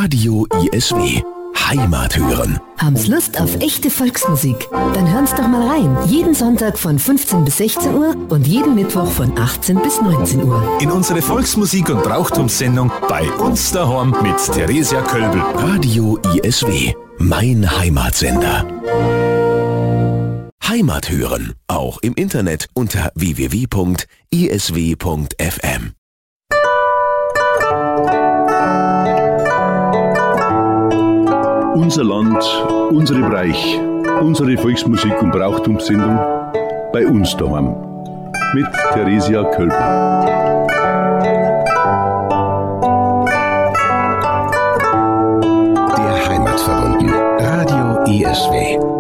Radio ISW. Heimat hören. Haben's Lust auf echte Volksmusik? Dann hören's doch mal rein. Jeden Sonntag von 15 bis 16 Uhr und jeden Mittwoch von 18 bis 19 Uhr. In unsere Volksmusik- und Brauchtumssendung bei uns daheim mit Theresia Kölbel. Radio ISW. Mein Heimatsender. Heimat hören. Auch im Internet unter www.isw.fm. Unser Land, unsere Bereich, unsere Volksmusik- und Brauchtumssendung bei uns daheim mit Theresia Kölbel. Der Heimatverbunden. Radio ISW.